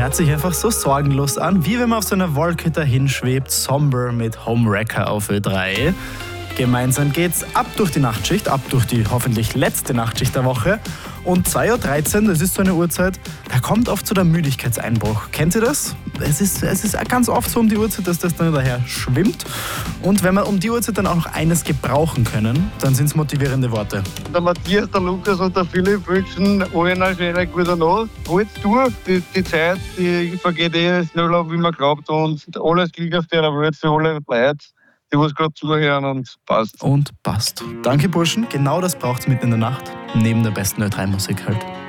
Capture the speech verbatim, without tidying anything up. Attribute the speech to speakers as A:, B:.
A: hört sich einfach so sorgenlos an, wie wenn man auf so einer Wolke dahin schwebt. Somber mit Homewrecker auf Ö drei. Gemeinsam geht's ab durch die Nachtschicht, ab durch die hoffentlich letzte Nachtschicht der Woche. Und zwei Uhr dreizehn, das ist so eine Uhrzeit, da kommt oft so der Müdigkeitseinbruch. Kennt ihr das? Es ist, es ist ganz oft so um die Uhrzeit, dass das dann daher schwimmt. Und wenn wir um die Uhrzeit dann auch noch eines gebrauchen können, dann sind es motivierende Worte.
B: Der Matthias, der Lukas und der Philipp wünschen allen eine schöne gute Nacht. Halt durch, die, die Zeit die vergeht eh schneller, wie man glaubt. Und alles Glück auf der Welt für alle Leute, die was gerade zuhören, und passt.
A: Und passt. Danke, Burschen. Genau das braucht's mitten in der Nacht. Neben der besten Ö drei Musik halt.